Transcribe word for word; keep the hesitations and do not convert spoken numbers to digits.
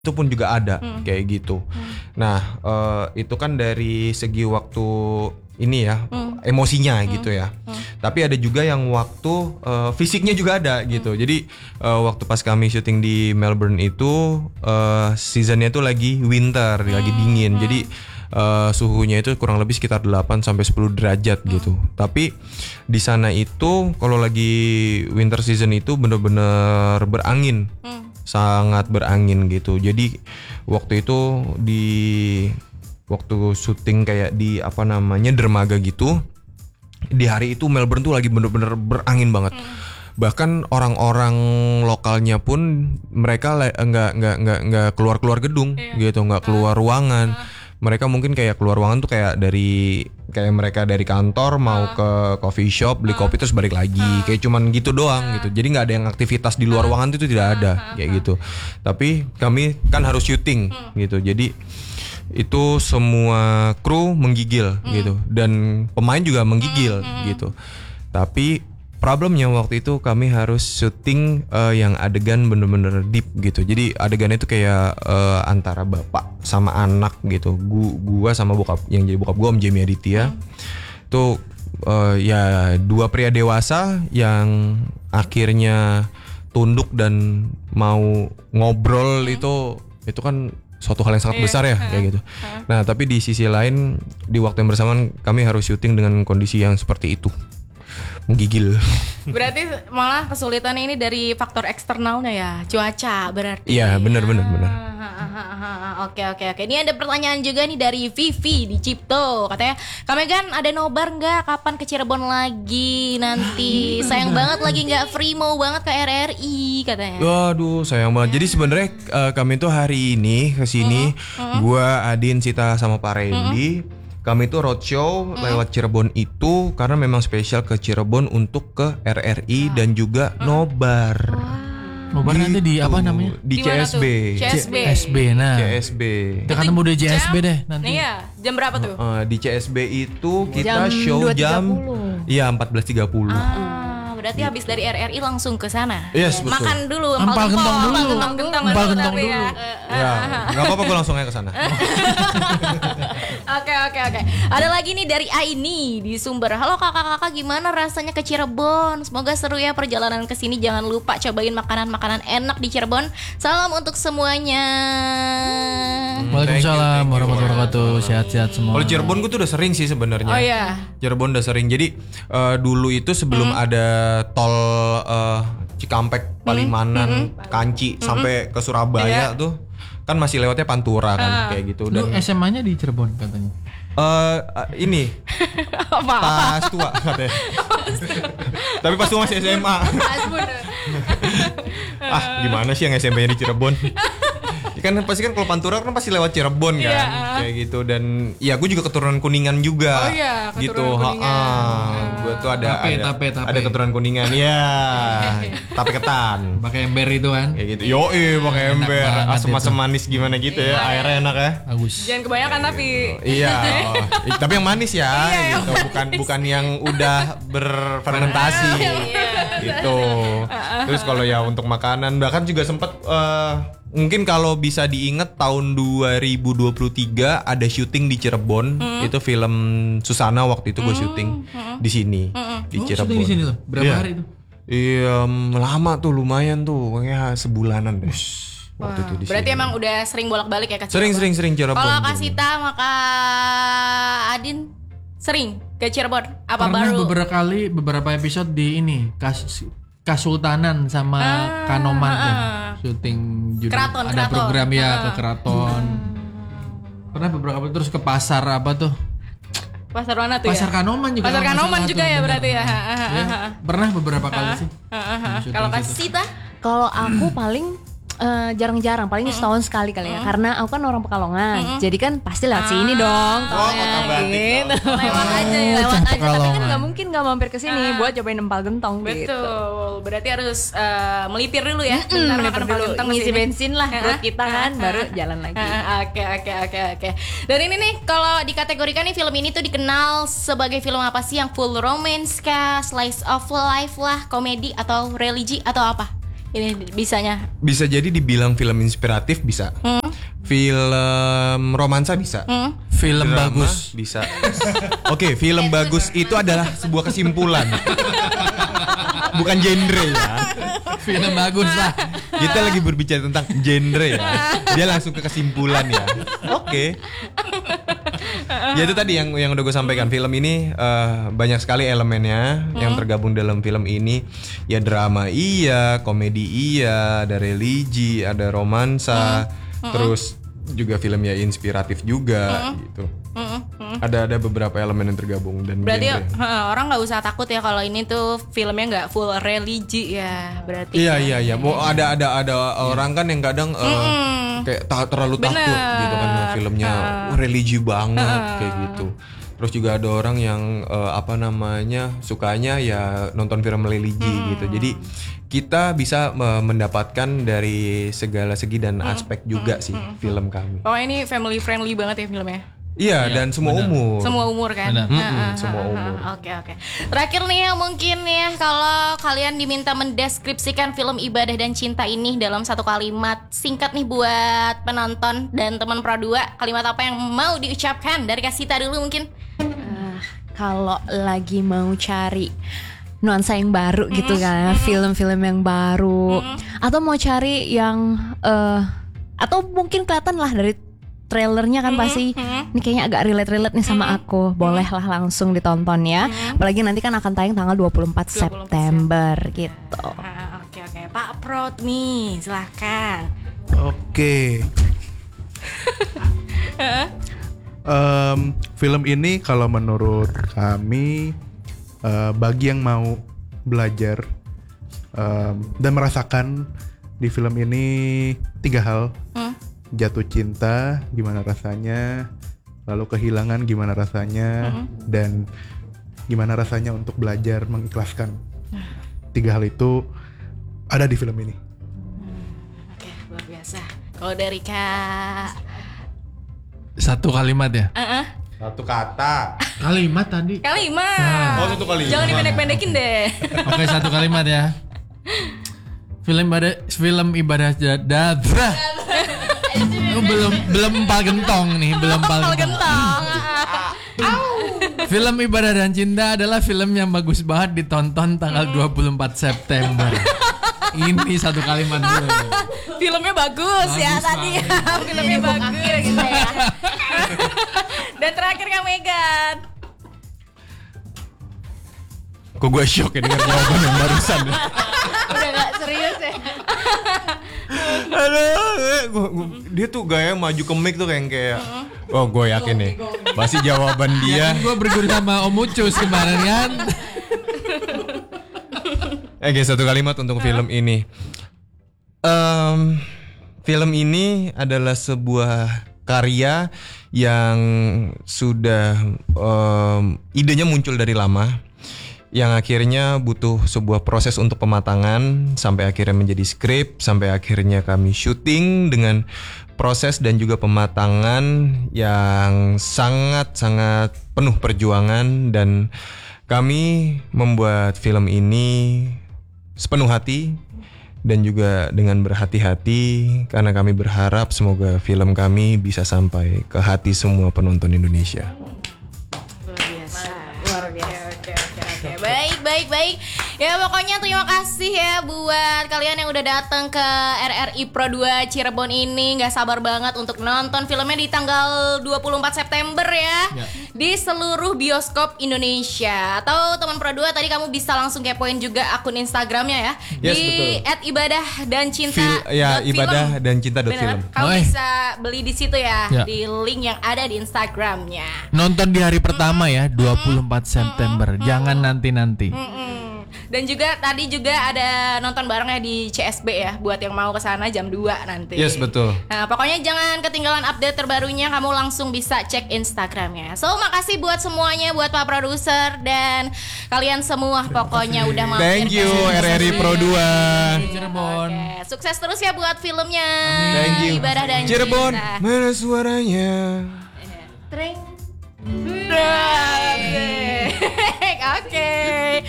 itu pun juga ada Hmm. kayak gitu. Hmm. Nah uh, itu kan dari segi waktu ini ya Hmm. emosinya Hmm. gitu ya. Hmm. Tapi ada juga yang waktu uh, fisiknya juga ada gitu. Jadi uh, waktu pas kami syuting di Melbourne itu uh, seasonnya itu lagi winter, Hmm. lagi dingin. Jadi uh, suhunya itu kurang lebih sekitar delapan sampai sepuluh derajat gitu. Tapi di sana itu kalau lagi winter season itu bener-bener berangin. Hmm. Sangat berangin gitu. Jadi waktu itu di waktu syuting kayak di apa namanya dermaga gitu, di hari itu Melbourne tuh lagi bener-bener berangin banget. Hmm. Bahkan orang-orang lokalnya pun mereka le- nggak nggak nggak nggak keluar-keluar gedung Iya. gitu, nggak keluar ruangan. Mereka mungkin kayak keluar ruangan tuh kayak dari kayak mereka dari kantor mau ke coffee shop beli kopi terus balik lagi, kayak cuman gitu doang gitu. Jadi nggak ada yang aktivitas di luar ruangan itu tidak ada kayak gitu. Tapi kami kan harus syuting gitu. Jadi itu semua kru menggigil gitu dan pemain juga menggigil gitu. Tapi problemnya waktu itu kami harus syuting uh, yang adegan bener-bener deep gitu. Jadi adegannya itu kayak uh, antara bapak sama anak gitu. Gu gua sama bokap yang jadi bokap gua Om Jamie Aditya. Itu uh, ya dua pria dewasa yang akhirnya tunduk dan mau ngobrol itu itu kan suatu hal yang sangat Iya. besar ya kayak gitu. Nah, tapi di sisi lain di waktu yang bersamaan kami harus syuting dengan kondisi yang seperti itu. Menggigil. Berarti malah kesulitan ini dari faktor eksternalnya ya, cuaca berarti. Iya, benar benar benar. Ah, Oke oke oke. Ini ada pertanyaan juga nih dari Vivi di Cipto. Katanya, "Kak Megan ada nobar nggak? Kapan ke Cirebon lagi nanti? Sayang banget lagi nggak free, mau banget ke R R I," katanya. Waduh, sayang banget. Jadi sebenarnya uh, kami tuh hari ini kesini, gua, Adin, Sita sama Pak Randy. Kami tuh roadshow lewat Cirebon itu karena memang spesial ke Cirebon untuk ke R R I dan juga nobar. Nobar nanti di apa namanya? Di Di mana C S B. tuh? C S B. C S B, nah. C S B. Kita ketemu di J S B deh nanti. Iya, jam berapa tuh? Uh, di C S B itu kita Jam show dua tiga jam puluh. iya empat belas tiga puluh. Ah, berarti habis dari R R I langsung ke sana. Yes, betul. Makan dulu, Empal gentong dulu. empal gentong Empal dulu, gentong tapi dulu. ya. Ya, nggak apa-apa gue langsung aja ke sana. Oke oke oke. Ada lagi nih dari Aini di Sumber. "Halo kakak-kakak, gimana rasanya ke Cirebon? Semoga seru ya perjalanan ke sini. Jangan lupa cobain makanan-makanan enak di Cirebon. Salam untuk semuanya." Waalaikumsalam warahmatullahi wabarakatuh. Sehat-sehat semua. Kalau Cirebon gue tuh udah sering sih sebenarnya. Oh iya. Cirebon udah sering. Jadi eh, dulu itu sebelum ada tol eh, Cikampek, Palimanan, Kanci sampai ke Surabaya Iya. tuh kan masih lewatnya Pantura kan kayak gitu. Lu Dan S M A-nya di Cirebon katanya. eh, eh, ini Apa? pas tua katanya. Tapi pas tua masih S M A. Ah gimana sih yang S M P-nya di Cirebon? Ya kan pasti kan kalau Pantura kan pasti lewat Cirebon kan Iya. kayak gitu. Dan ya gue juga keturunan Kuningan juga. Oh iya, gitu. keturunan Kuningan. Gue tuh ada Tape, ada, tape, tape. ada keturunan Kuningan. Ya. Tapi ketan. Pakai ember itu kan. Kayak gitu. Yo, pakai Enak ember, banget asam-asam manis gimana gitu ya. Airnya enak ya. Bagus. Jangan kebanyakan tapi. Iya, oh. Eh, tapi yang manis ya, Iya, gitu. Bukan bukan yang udah berfermentasi, gitu. Terus kalau ya untuk makanan, bahkan juga sempet eh, mungkin kalau bisa diingat tahun dua ribu dua puluh tiga ada syuting di Cirebon, itu film Susana waktu itu gue syuting di sini di Oh, Cirebon. syuting di sini loh. Berapa Iya. hari itu? Iya, lama tuh lumayan tuh, kayak sebulanan deh. Wah, Waktu itu di berarti sini. emang udah sering bolak-balik ya ke Cirebon. Sering sering sering Cirebon. Kalau tuh. Kak Sita sama Kak Adin sering ke Cirebon? Apa Pernah baru? beberapa kali beberapa episode di ini Kas Kasultanan sama Ah, Kanoman ah, tuh ah. syuting judul Keraton, ada keraton. program ya Ah. ke keraton. Pernah beberapa kali terus ke pasar apa tuh? Pasar mana tuh Pasar ya? Kanoman juga. Pasar kalau nggak Kanoman salah juga tuh, ya bener. berarti ya. Ya, pernah beberapa kali sih. Syuting Kalau Kak situ. Sita? Kalau aku paling eh, jarang-jarang, paling setahun sekali kali ya. Karena aku kan orang Pekalongan, jadi kan pasti lewat sini dong. Oh, tolnya, Kota Batik gitu. Lewat aja ya. Lewat aja, tapi kan Pekalongan. nggak mungkin nggak mampir ke sini buat cobain empal gentong gitu. Betul. Berarti harus eh, melipir dulu ya. Hmm, Bentar melipir makan dulu, empal gentong ngisi kesini. bensin lah Ah, buat kita kan, ah, baru ah. jalan lagi. Ah, Oke oke oke oke. Dan ini nih kalau dikategorikan nih film ini tuh dikenal sebagai film apa sih, yang full romance kah, slice of life lah, komedi atau religi atau apa? ini bisanya? Bisa jadi dibilang film inspiratif bisa. Hmm. Film romansa bisa. Hmm. Film Drama bagus. bisa. Oke, film bagus itu adalah sebuah kesimpulan. Bukan genre ya. Film bagus lah. Kita lagi berbicara tentang genre ya. Dia langsung ke kesimpulan ya. Oke. Ya itu tadi yang yang udah gue sampaikan. Film ini eh, banyak sekali elemennya yang tergabung dalam film ini. Ya drama iya, komedi iya, ada religi, ada romansa, terus juga film ya inspiratif juga gitu. Ada ada beberapa elemen yang tergabung dan Berarti genre. he, orang nggak usah takut ya kalau ini tuh filmnya nggak full religi ya berarti. Iya ya. iya iya. Mau ada ada ada orang kan yang kadang eh, kayak ta- terlalu Bener. takut gitu kan sama filmnya "Wah, religi banget kayak gitu. Terus juga ada orang yang eh, apa namanya sukanya ya nonton film religi gitu. Jadi kita bisa eh, mendapatkan dari segala segi dan aspek juga sih film kami. Oh ini family friendly banget ya filmnya. Iya dan semua umur. Semua umur kan? Benar. Ha, ha, Mm-mm, ha, semua ha, ha. umur. Oke oke. Terakhir nih ya mungkin ya kalau kalian diminta mendeskripsikan film Ibadah dan Cinta ini dalam satu kalimat singkat nih buat penonton dan teman Pro dua, kalimat apa yang mau diucapkan dari Kasita dulu mungkin? Ah, kalau lagi mau cari nuansa yang baru gitu kan, film-film yang baru, atau mau cari yang eh atau mungkin kelihatan lah dari trailernya kan pasti ini kayaknya agak relate-relate nih sama aku, bolehlah langsung ditonton ya. Apalagi nanti kan akan tayang tanggal dua puluh empat September gitu. Ah, oke oke. Pak Prot nih, silahkan. Oke. Em, film ini kalau menurut kami eh, bagi yang mau belajar em, dan merasakan di film ini tiga hal. Hmm. Jatuh cinta gimana rasanya, lalu kehilangan gimana rasanya, dan gimana rasanya untuk belajar mengikhlaskan. Tiga hal itu ada di film ini. Oke, luar biasa. Kalau dari Kak Satu kalimat ya. uh-uh. Satu kata. Kalimat tadi. Kalimat. Oh satu kali. Jangan dipendek-pendekin deh. Oke, satu kalimat ya. Film ibadah film ibadah jadab. Oh, belum belum empal gentong nih, belum empal Pal gentong. gentong. Film Ibadah dan Cinta adalah film yang bagus banget ditonton tanggal dua puluh empat September. Ini satu kalimat dulu. Filmnya bagus, ya Bagus tadi. Filmnya bagus gitu ya. Dan terakhir Kak Megan. Kok gue shock ya denger jawaban yang barusan ya. Udah gak serius ya. Aduh, gua, gua, dia tuh gaya maju ke mic tuh kayak kayak oh gue yakin nih pasti jawaban dia. Gue berguru sama Om Ucus kemarin kan. Eh guys, satu kalimat untuk film ini. Em, film ini adalah sebuah karya yang sudah em, idenya muncul dari lama, yang akhirnya butuh sebuah proses untuk pematangan sampai akhirnya menjadi skrip, sampai akhirnya kami syuting dengan proses dan juga pematangan yang sangat-sangat penuh perjuangan, dan kami membuat film ini sepenuh hati dan juga dengan berhati-hati karena kami berharap semoga film kami bisa sampai ke hati semua penonton Indonesia. Luar biasa. Luar biasa. Oke, oke, oke. Baik, baik, baik. Ya pokoknya terima kasih ya buat kalian yang udah datang ke R R I Pro dua Cirebon ini. Gak sabar banget untuk nonton filmnya di tanggal dua puluh empat September ya, Ya. di seluruh bioskop Indonesia. Atau teman Pro dua tadi kamu bisa langsung kepoin juga akun Instagramnya ya, Yes, di betul. at ibadah dan cinta Fil- ya, dot ibadah film. dan cinta dot Bener. film. Kamu Oi. bisa beli di situ ya, Ya. di link yang ada di Instagramnya. Nonton di hari pertama ya, dua puluh empat September. Jangan nanti-nanti. Mm-mm. Dan juga tadi juga ada nonton barengnya di C S B ya, buat yang mau ke sana jam dua nanti. Yes, betul. Nah, pokoknya jangan ketinggalan update terbarunya, kamu langsung bisa cek Instagramnya. So, makasih buat semuanya, buat Pak Produser dan kalian semua pokoknya udah mampir. Thank you ke- R R I Pro dua. Cirebon. Oke, sukses terus ya buat filmnya. Thank you. Ibadah dan Cirebon, Cinta. mana suaranya? Asik. Oke.